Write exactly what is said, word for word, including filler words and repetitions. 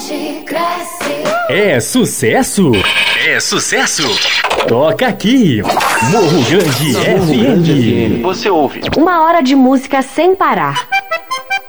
gente cresce. É sucesso? É sucesso? Toca aqui, Morro Grande F M. Você ouve Uma hora de música sem parar.